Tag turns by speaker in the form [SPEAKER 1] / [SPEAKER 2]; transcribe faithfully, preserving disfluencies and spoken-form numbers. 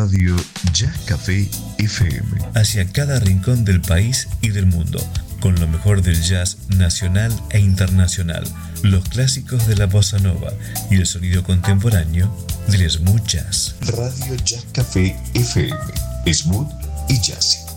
[SPEAKER 1] Radio Jazz Café F M.
[SPEAKER 2] Hacia cada rincón del país y del mundo, con lo mejor del jazz nacional e internacional, los clásicos de la bossa nova y el sonido contemporáneo del smooth jazz.
[SPEAKER 1] Radio Jazz Café F M, smooth y jazzy.